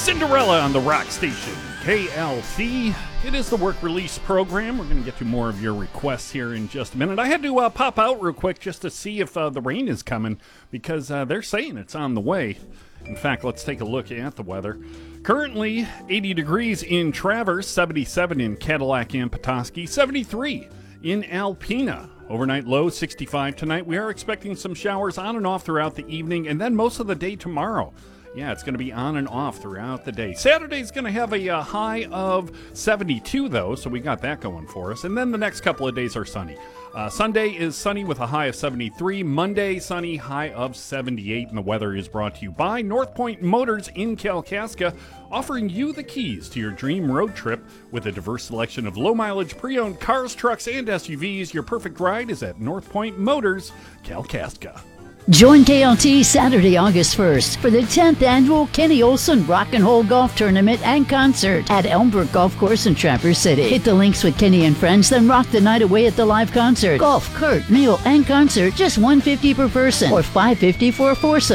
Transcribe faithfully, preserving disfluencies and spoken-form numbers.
Cinderella on the Rock Station, K L C. It is the work release program. We're going to get to more of your requests here in just a minute. I had to uh, pop out real quick just to see if uh, the rain is coming because uh, they're saying it's on the way. In fact, let's take a look at the weather. Currently, eighty degrees in Traverse, seventy-seven in Cadillac and Petoskey, seventy-three in Alpena. Overnight low, sixty-five tonight. We are expecting some showers on and off throughout the evening, and then most of the day tomorrow. Yeah, it's going to be on and off throughout the day. Saturday's going to have a uh, high of seventy-two, though, so we got that going for us. And then the next couple of days are sunny. Uh, Sunday is sunny with a high of seventy-three. Monday, sunny, high of seventy-eight. And the weather is brought to you by North Point Motors in Kalkaska, offering you the keys to your dream road trip with a diverse selection of low-mileage pre-owned cars, trucks, and S U Vs. Your perfect ride is at North Point Motors, Kalkaska. Join K L T Saturday, August first for the tenth annual Kenny Olson Rock and Roll Golf Tournament and Concert at Elmbrook Golf Course in Traverse City. Hit the links with Kenny and friends, then rock the night away at the live concert. Golf, cart, meal, and concert, just one hundred fifty dollars per person or five hundred fifty dollars for a foursome.